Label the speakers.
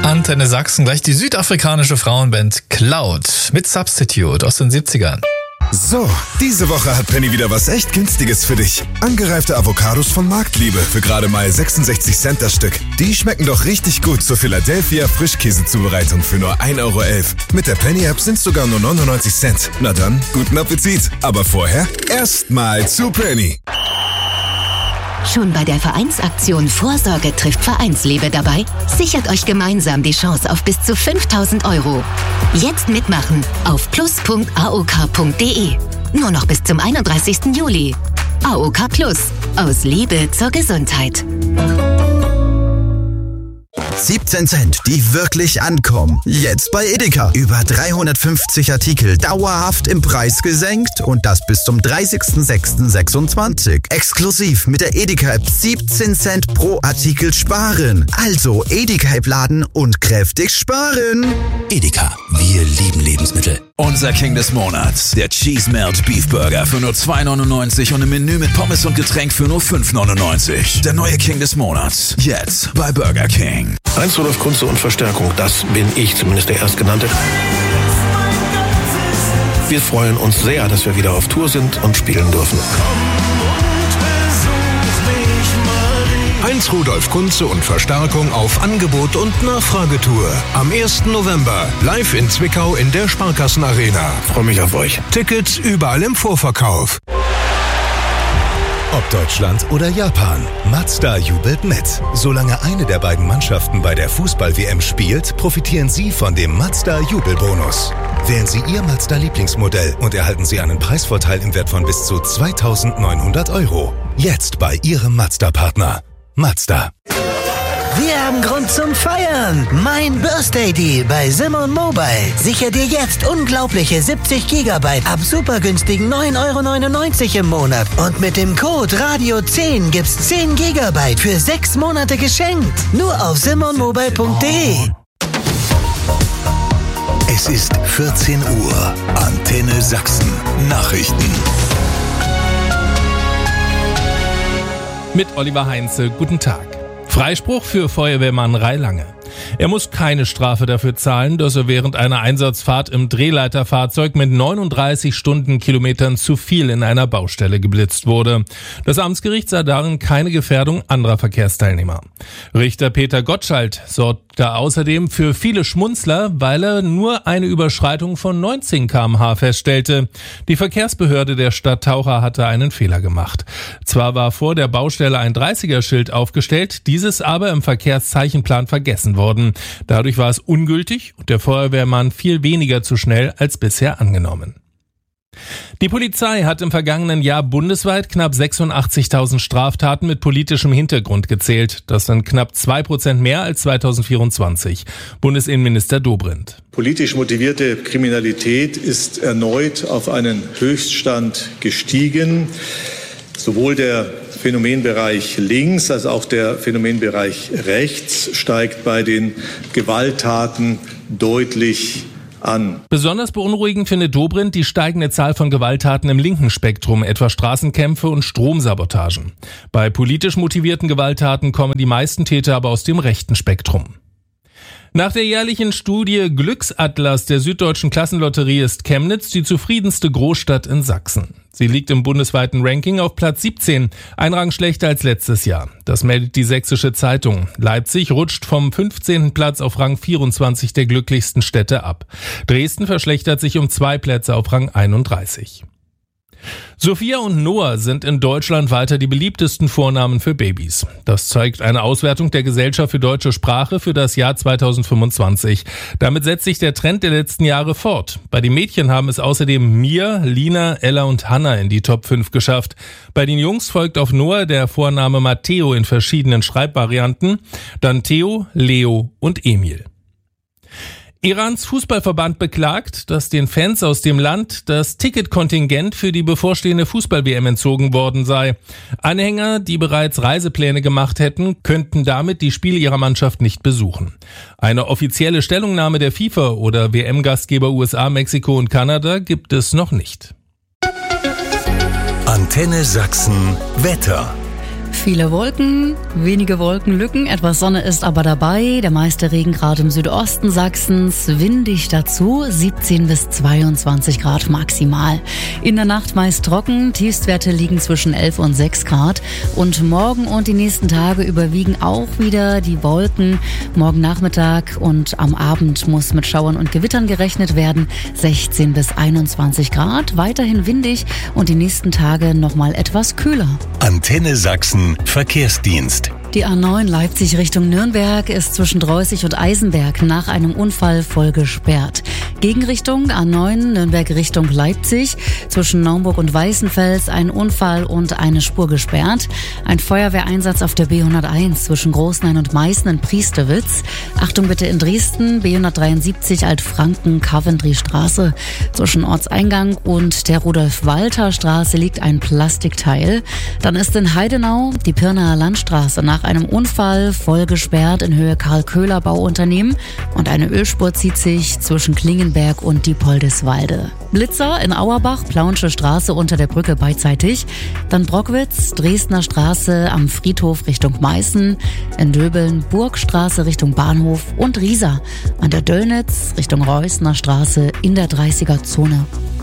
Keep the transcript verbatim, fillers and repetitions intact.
Speaker 1: Antenne Sachsen, gleich die südafrikanische Frauenband Cloud mit Substitute aus den siebzigern.
Speaker 2: So, diese Woche hat Penny wieder was echt Günstiges für dich. Angereifte Avocados von Marktliebe für gerade mal sechsundsechzig Cent das Stück. Die schmecken doch richtig gut zur Philadelphia Frischkäsezubereitung für nur ein Euro elf. Mit der Penny-App sind sogar nur neunundneunzig Cent. Na dann, guten Appetit. Aber vorher erstmal zu Penny.
Speaker 3: Schon bei der Vereinsaktion Vorsorge trifft Vereinsliebe dabei? Sichert euch gemeinsam die Chance auf bis zu fünftausend Euro. Jetzt mitmachen auf plus punkt a o k punkt d e. Nur noch bis zum einunddreißigsten Juli. A O K Plus. Aus Liebe zur Gesundheit.
Speaker 4: siebzehn Cent, die wirklich ankommen. Jetzt bei Edeka. Über dreihundertfünfzig Artikel dauerhaft im Preis gesenkt und das bis zum dreißigsten sechsten sechsundzwanzig. Exklusiv mit der Edeka-App siebzehn Cent pro Artikel sparen. Also Edeka-App laden und kräftig sparen.
Speaker 5: Edeka, wir lieben Lebensmittel. Unser King des Monats, der Cheese Melt Beef Burger für nur zwei neunundneunzig und im Menü mit Pommes und Getränk für nur fünf neunundneunzig. Der neue King des Monats, jetzt bei Burger King.
Speaker 6: Heinz Rudolf Kunze und Verstärkung, das bin ich, zumindest der Erstgenannte. Wir freuen uns sehr, dass wir wieder auf Tour sind und spielen dürfen.
Speaker 7: Heinz Rudolf Kunze und Verstärkung auf Angebot und Nachfragetour. Am ersten November live in Zwickau in der Sparkassenarena.
Speaker 6: Freue mich auf euch.
Speaker 7: Tickets überall im Vorverkauf.
Speaker 8: Ob Deutschland oder Japan, Mazda jubelt mit. Solange eine der beiden Mannschaften bei der Fußball-W M spielt, profitieren Sie von dem Mazda-Jubelbonus. Wählen Sie Ihr Mazda-Lieblingsmodell und erhalten Sie einen Preisvorteil im Wert von bis zu zweitausendneunhundert Euro. Jetzt bei Ihrem Mazda-Partner. Mazda.
Speaker 9: Wir haben Grund zum Feiern. Mein Birthday Deal bei Simon Mobile. Sicher dir jetzt unglaubliche siebzig Gigabyte ab super günstigen neun Euro neunundneunzig im Monat. Und mit dem Code Radio zehn gibt's zehn Gigabyte für sechs Monate geschenkt. Nur auf simon mobile punkt d e.
Speaker 8: Es ist vierzehn Uhr. Antenne Sachsen. Nachrichten.
Speaker 10: Mit Oliver Heinze. Guten Tag. Freispruch für Feuerwehrmann Reilange. Er muss keine Strafe dafür zahlen, dass er während einer Einsatzfahrt im Drehleiterfahrzeug mit neununddreißig Stundenkilometern zu viel in einer Baustelle geblitzt wurde. Das Amtsgericht sah darin keine Gefährdung anderer Verkehrsteilnehmer. Richter Peter Gottschalk sorgte außerdem für viele Schmunzler, weil er nur eine Überschreitung von neunzehn Kilometer pro Stunde feststellte. Die Verkehrsbehörde der Stadt Taucher hatte einen Fehler gemacht. Zwar war vor der Baustelle ein dreißiger-Schild aufgestellt, dieses aber im Verkehrszeichenplan vergessen worden. Dadurch war es ungültig und der Feuerwehrmann viel weniger zu schnell als bisher angenommen. Die Polizei hat im vergangenen Jahr bundesweit knapp sechsundachtzigtausend Straftaten mit politischem Hintergrund gezählt. Das sind knapp zwei Prozent mehr als zweitausendvierundzwanzig. Bundesinnenminister Dobrindt.
Speaker 11: Politisch motivierte Kriminalität ist erneut auf einen Höchststand gestiegen. Sowohl der Phänomenbereich links als auch der Phänomenbereich rechts steigt bei den Gewalttaten deutlich an.
Speaker 10: Besonders beunruhigend findet Dobrindt die steigende Zahl von Gewalttaten im linken Spektrum, etwa Straßenkämpfe und Stromsabotagen. Bei politisch motivierten Gewalttaten kommen die meisten Täter aber aus dem rechten Spektrum. Nach der jährlichen Studie Glücksatlas der Süddeutschen Klassenlotterie ist Chemnitz die zufriedenste Großstadt in Sachsen. Sie liegt im bundesweiten Ranking auf Platz siebzehn, ein Rang schlechter als letztes Jahr. Das meldet die Sächsische Zeitung. Leipzig rutscht vom fünfzehnten Platz auf Rang vierundzwanzig der glücklichsten Städte ab. Dresden verschlechtert sich um zwei Plätze auf Rang einunddreißig. Sophia und Noah sind in Deutschland weiter die beliebtesten Vornamen für Babys. Das zeigt eine Auswertung der Gesellschaft für deutsche Sprache für das Jahr zweitausendfünfundzwanzig. Damit setzt sich der Trend der letzten Jahre fort. Bei den Mädchen haben es außerdem Mia, Lina, Ella und Hannah in die Top fünf geschafft. Bei den Jungs folgt auf Noah der Vorname Matteo in verschiedenen Schreibvarianten, dann Theo, Leo und Emil. Irans Fußballverband beklagt, dass den Fans aus dem Land das Ticketkontingent für die bevorstehende Fußball-W M entzogen worden sei. Anhänger, die bereits Reisepläne gemacht hätten, könnten damit die Spiele ihrer Mannschaft nicht besuchen. Eine offizielle Stellungnahme der FIFA oder W M-Gastgeber U S A, Mexiko und Kanada gibt es noch nicht.
Speaker 8: Antenne Sachsen Wetter.
Speaker 12: Viele Wolken, wenige Wolkenlücken, etwas Sonne ist aber dabei. Der meiste Regen gerade im Südosten Sachsens, windig dazu, siebzehn bis zweiundzwanzig Grad maximal. In der Nacht meist trocken, Tiefstwerte liegen zwischen elf und sechs Grad. Und morgen und die nächsten Tage überwiegen auch wieder die Wolken. Morgen Nachmittag und am Abend muss mit Schauern und Gewittern gerechnet werden, sechzehn bis einundzwanzig Grad, weiterhin windig und die nächsten Tage nochmal etwas kühler.
Speaker 8: Antenne Sachsen Verkehrsdienst.
Speaker 12: Die A neun Leipzig Richtung Nürnberg ist zwischen Dreußig und Eisenberg nach einem Unfall voll gesperrt. Gegenrichtung A neun Nürnberg Richtung Leipzig, zwischen Naumburg und Weißenfels ein Unfall und eine Spur gesperrt. Ein Feuerwehreinsatz auf der B hunderteins zwischen Großnein und Meißen in Priesterwitz. Achtung bitte in Dresden, B hundertdreiundsiebzig Altfranken Coventry Straße. Zwischen Ortseingang und der Rudolf-Walter-Straße liegt ein Plastikteil. Dann ist in Heidenau die Pirnaer Landstraße nach einem Unfall voll gesperrt in Höhe Karl-Köhler-Bauunternehmen und eine Ölspur zieht sich zwischen Klingenberg und Diepoldeswalde. Blitzer in Auerbach, Plaunsche Straße unter der Brücke beidseitig. Dann Brockwitz, Dresdner Straße am Friedhof Richtung Meißen. In Döbeln, Burgstraße Richtung Bahnhof und Riesa an der Döllnitz Richtung Reusner Straße in der dreißiger Zone.